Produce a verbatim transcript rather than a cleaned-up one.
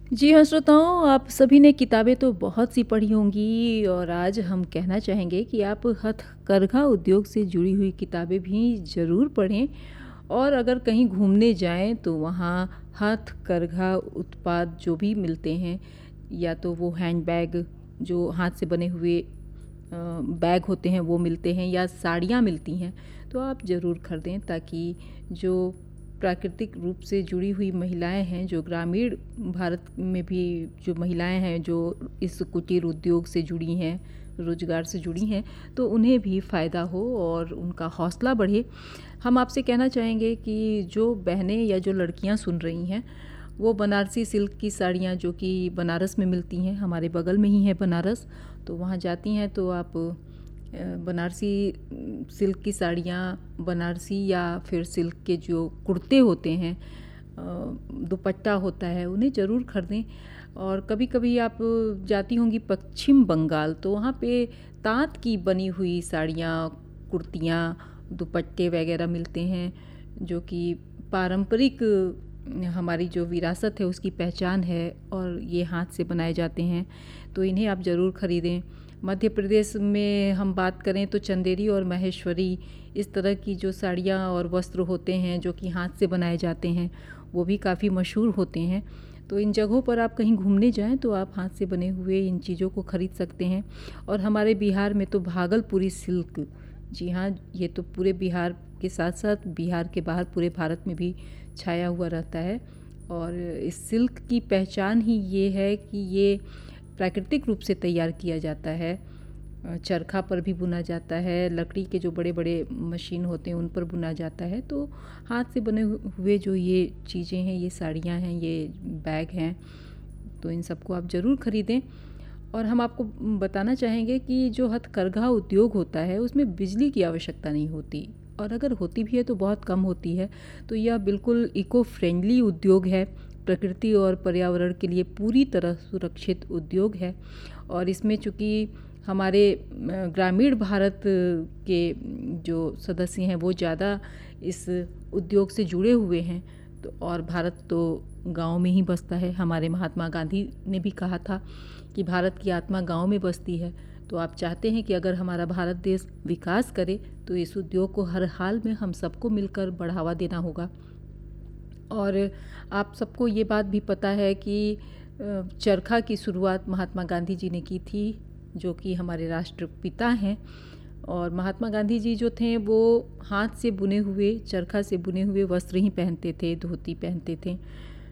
जी हाँ, श्रोताओं, आप सभी ने किताबें तो बहुत सी पढ़ी होंगी और आज हम कहना चाहेंगे कि आप हथकरघा उद्योग से जुड़ी हुई किताबें भी ज़रूर पढ़ें। और अगर कहीं घूमने जाएं तो वहाँ हथकरघा उत्पाद जो भी मिलते हैं, या तो वो हैंडबैग जो हाथ से बने हुए अ, बैग होते हैं वो मिलते हैं, या साड़ियाँ मिलती हैं, तो आप ज़रूर खरीदें, ताकि जो प्राकृतिक रूप से जुड़ी हुई महिलाएं हैं, जो ग्रामीण भारत में भी जो महिलाएं हैं जो इस कुटीर उद्योग से जुड़ी हैं, रोजगार से जुड़ी हैं, तो उन्हें भी फ़ायदा हो और उनका हौसला बढ़े। हम आपसे कहना चाहेंगे कि जो बहनें या जो लड़कियां सुन रही हैं, वो बनारसी सिल्क की साड़ियाँ जो कि बनारस में मिलती हैं, हमारे बगल में ही है बनारस, तो वहाँ जाती हैं तो आप अ, बनारसी सिल्क की साड़ियाँ, बनारसी या फिर सिल्क के जो कुर्ते होते हैं, अ, दुपट्टा होता है, उन्हें ज़रूर खरीदें। और कभी कभी आप जाती होंगी पश्चिम बंगाल, तो वहाँ पे ताँत की बनी हुई साड़ियाँ, कुर्तियाँ, दुपट्टे वगैरह मिलते हैं, जो कि पारंपरिक हमारी जो विरासत है उसकी पहचान है, और ये हाथ से बनाए जाते हैं, तो इन्हें आप ज़रूर ख़रीदें। मध्य प्रदेश में हम बात करें तो चंदेरी और महेश्वरी, इस तरह की जो साड़ियाँ और वस्त्र होते हैं जो कि हाथ से बनाए जाते हैं, वो भी काफ़ी मशहूर होते हैं। तो इन जगहों पर आप कहीं घूमने जाएं तो आप हाथ से बने हुए इन चीज़ों को ख़रीद सकते हैं। और हमारे बिहार में तो भागलपुरी सिल्क, जी हाँ, ये तो पूरे बिहार के साथ साथ बिहार के बाहर पूरे भारत में भी छाया हुआ रहता है। और इस सिल्क की पहचान ही ये है कि ये प्राकृतिक रूप से तैयार किया जाता है, चरखा पर भी बुना जाता है, लकड़ी के जो बड़े बड़े मशीन होते हैं उन पर बुना जाता है। तो हाथ से बने हुए जो ये चीज़ें हैं, ये साड़ियाँ हैं, ये बैग हैं, तो इन सबको आप ज़रूर ख़रीदें। और हम आपको बताना चाहेंगे कि जो हथकरघा उद्योग होता है उसमें बिजली की आवश्यकता नहीं होती, और अगर होती भी है तो बहुत कम होती है। तो यह बिल्कुल इको फ्रेंडली उद्योग है, प्रकृति और पर्यावरण के लिए पूरी तरह सुरक्षित उद्योग है। और इसमें चूँकि हमारे ग्रामीण भारत के जो सदस्य हैं वो ज़्यादा इस उद्योग से जुड़े हुए हैं, तो और भारत तो गांव में ही बसता है। हमारे महात्मा गांधी ने भी कहा था कि भारत की आत्मा गांव में बसती है। तो आप चाहते हैं कि अगर हमारा भारत देश विकास करे तो इस उद्योग को हर हाल में हम सबको मिलकर बढ़ावा देना होगा। और आप सबको ये बात भी पता है कि चरखा की शुरुआत महात्मा गांधी जी ने की थी, जो कि हमारे राष्ट्रपिता हैं। और महात्मा गांधी जी जो थे वो हाथ से बुने हुए, चरखा से बुने हुए वस्त्र ही पहनते थे, धोती पहनते थे।